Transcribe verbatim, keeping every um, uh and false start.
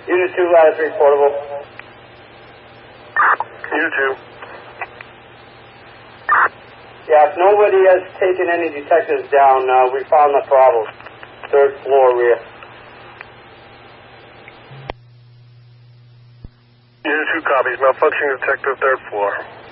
Unit two, ladder three, portable. Unit two. Yeah, if nobody has taken any detectives down, uh, we found the problem. Third floor rear. Unit two copies. Malfunctioning detective, third floor.